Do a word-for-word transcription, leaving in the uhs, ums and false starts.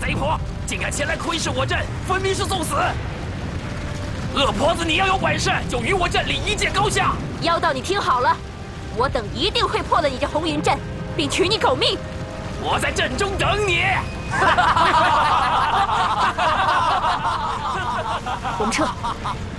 贼婆，竟敢前来窥视我阵，分明是送死！恶婆子，你要有本事，就与我阵里一决高下！ 妖道，你听好了，我等一定会破了你这红云阵，并取你狗命！ 我在阵中等你。 我们撤。